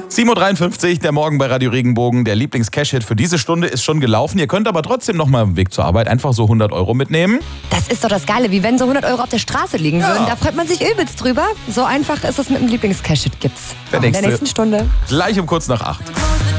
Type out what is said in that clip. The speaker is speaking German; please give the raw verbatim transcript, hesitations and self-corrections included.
sieben Uhr dreiundfünfzig, der Morgen bei Radio Regenbogen. Der Lieblings-Cash-Hit für diese Stunde ist schon gelaufen. Ihr könnt aber trotzdem noch mal im Weg zur Arbeit einfach so hundert Euro mitnehmen. Das ist doch das Geile, wie wenn so hundert Euro auf der Straße liegen Ja. würden. Da freut man sich übelst drüber. So einfach ist es mit dem Lieblings-Cash-Hit gibt's. Der In der nächste. nächsten Stunde. Gleich um kurz nach acht.